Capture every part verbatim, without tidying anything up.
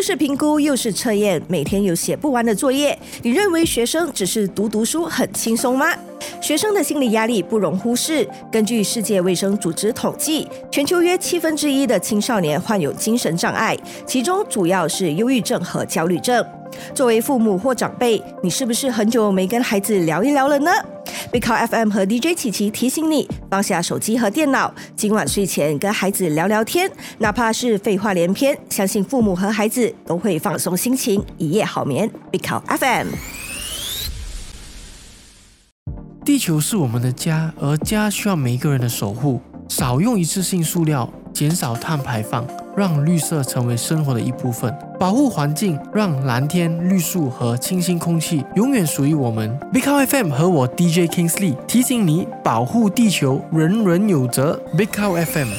是评估又是测验，每天有写不完的作业，你认为学生只是读读书很轻松吗？学生的心理压力不容忽视。根据世界卫生组织统计，全球约七分之一的青少年患有精神障碍，其中主要是忧郁症和焦虑症。作为父母或长辈，你是不是很久没跟孩子聊一聊了呢？ Big Cow F M 和 D J 琪琪提醒你，放下手机和电脑，今晚睡前跟孩子聊聊天，哪怕是废话连篇，相信父母和孩子都会放松心情，一夜好眠。Big Cow F M。 地球是我们的家，而家需要每一个人的守护。少用一次性塑料，减少碳排放，让绿色成为生活的一部分。保护环境，让蓝天、绿树和清新空气永远属于我们。Big Cow F M 和我 D J Kingsley 提醒你，保护地球，人人有责。Big Cow F M。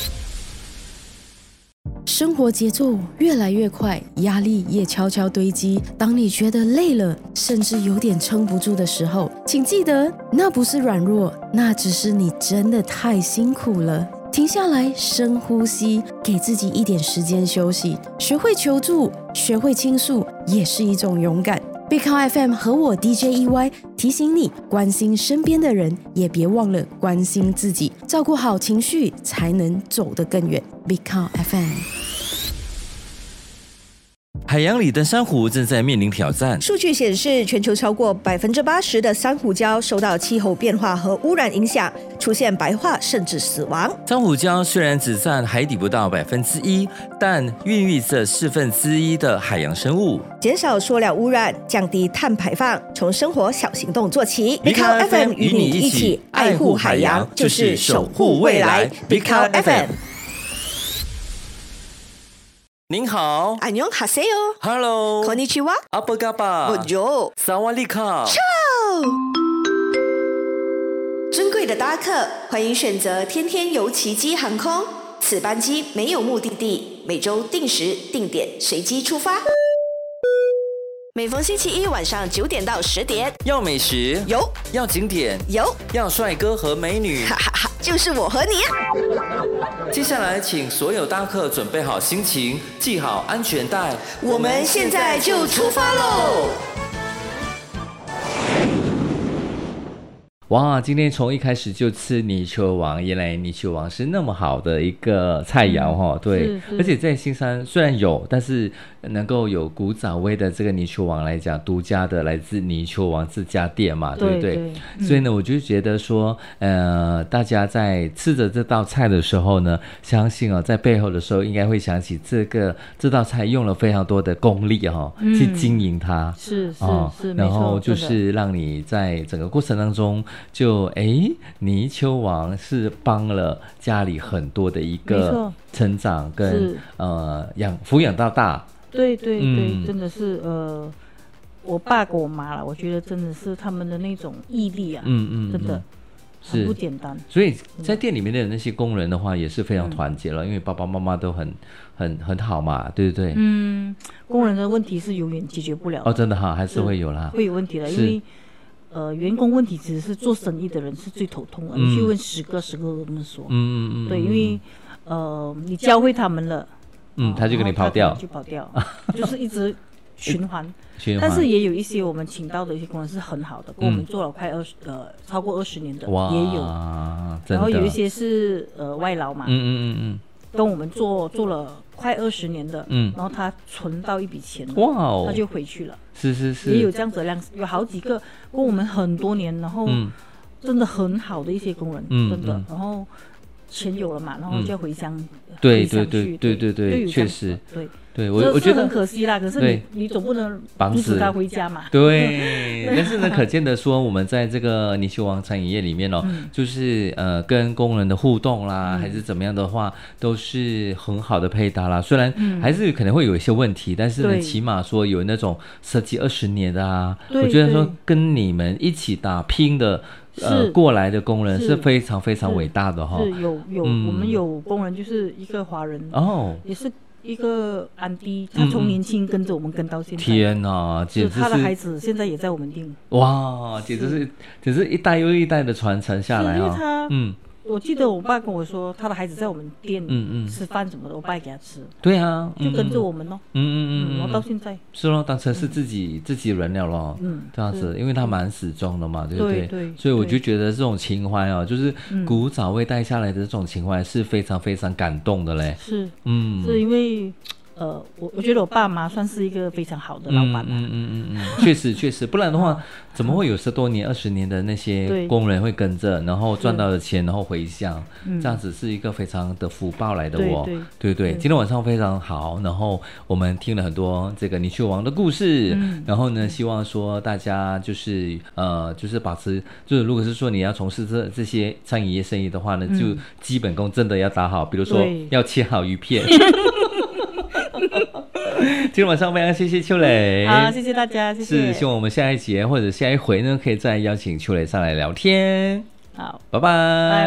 生活节奏越来越快，压力也悄悄堆积。当你觉得累了，甚至有点撑不住的时候，请记得，那不是软弱，那只是你真的太辛苦了。停下来，深呼吸，给自己一点时间休息。学会求助，学会倾诉，也是一种勇敢。Big Cow F M 和我 D J E Y 提醒你，关心身边的人，也别忘了关心自己，照顾好情绪，才能走得更远。Big Cow F M。 海洋里的珊瑚正在面临挑战。 数据显示，全球超过百分之八十的珊瑚礁受到气候变化和污染影响，出现白化甚至死亡。 珊瑚礁虽然只占海底不到百分之一，但孕育着四分之一的海洋生物。 减少塑料污染，降低碳排放，从生活小行动做起。 Big Cow F M 与你一起爱护海洋，就是守护未来。Big Cow F M。您好， 안녕하세요。 Hello， こんにちは。 阿波嘎巴。 Bonjour。 萨瓦利卡。 尊贵的搭客，欢迎选择天天游奇迹航空。此班机没有目的地，每周定时定点随机出发。每逢星期一晚上九点到十点， 要美食有， 要景点有， 要帅哥和美女， 哈哈哈，就是我和你。 接下来，请所有搭客准备好心情，系好安全带， 我们现在就出发喽！ 哇，今天从一开始就吃泥鳅王，原来泥鳅王是那么好的一个菜肴哈、嗯，对，而且在新山虽然有，但是能够有古早味的这个泥鳅王来讲，独家的来自泥鳅王这家店嘛，对不对？对对，所以呢，我就觉得说，呃，大家在吃着这道菜的时候呢，相信哦，在背后的时候应该会想起这个这道菜用了非常多的功力哈、哦嗯，去经营它， 是是、 哦、 是， 然后就是让你在整个过程当中。就哎，泥鳅王是帮了家里很多的一个成长跟呃养抚养到大。 对对对、嗯，真的是呃，我爸跟我妈了，我觉得真的是他们的那种毅力啊，嗯嗯，真的很不简单。 所以在店里面的那些工人的话，也是非常团结了，嗯、因为爸爸妈妈都很很很好嘛，对不对？ 嗯，工人的问题是永远解决不了的。 哦，真的哈，还是会有啦， 会有问题的，因为。呃，员工问题只是做生意的人是最头痛的、嗯，你去问十个十个都这么说。嗯嗯嗯。对，因为呃，你教会他们了， 嗯，哦、他就跟你跑掉， 就跑掉，就是一直循环。循环。但是也有一些我们请到的一些工人是很好的，跟我们做了快二十呃超过二十年的也有。然后有一些是呃外劳嘛，嗯嗯嗯嗯，跟我们做做了快二十年的，嗯，然后他存到一笔钱，哇哦，他就回去了。 是是是， 也有这样子的量，有好几个跟我们很多年，然后真的很好的一些工人，嗯、真的、嗯，然后钱有了嘛，然后就要回乡，嗯、 对对对对对对，确实， 对对，我我觉得很可惜啦，可是你你总不能阻止他回家嘛， 对，但是呢，可见的说，我们在这个泥鳅王餐饮业里面哦，嗯、就是呃跟工人的互动啦，嗯、还是怎么样的话，都是很好的配搭啦。虽然还是可能会有一些问题，嗯、但是呢，起码说有那种十几二十年的啊，我觉得说跟你们一起打拼的。呃，过来的工人是非常非常伟大的哈、哦， 是有有、嗯，我们有工人就是一个华人哦，也是一个安迪，他从年轻跟着我们跟到现在， 天哪，简直是他的孩子现在也在我们店， 哇，简直是简直是一代又一代的传承下来啊、哦， 因为他嗯。 我记得我爸跟我说，他的孩子在我们店嗯嗯吃饭什么的，我爸也给他吃。 对啊， 就跟着我们咯。 嗯嗯嗯， 然后到现在是咯，当成是自己、嗯、自己人了咯。嗯，这样子，因为他蛮始终的嘛，对不对？ 对对。 所以我就觉得这种情怀哦，就是古早味带下来的这种情怀是非常非常感动的嘞。 是，嗯，是因为。呃，我我觉得我爸妈算是一个非常好的老板。 嗯嗯嗯嗯，确实确实，不然的话，怎么会有十多年、二十年的那些工人会跟着，然后赚到的钱，然后回乡，这样子是一个非常的福报来的哦。对对对，今天晚上非常好，然后我们听了很多这个泥鳅王的故事，然后呢，希望说大家就是呃，就是保持，就是如果是说你要从事这这些餐饮业生意的话呢，就基本功真的要打好，比如说要切好鱼片。今天晚上非常谢谢秋蕾， 好，谢谢大家，谢谢。 是希望我们下一节或者下一回呢，可以再邀请秋蕾上来聊天。 好， 拜拜。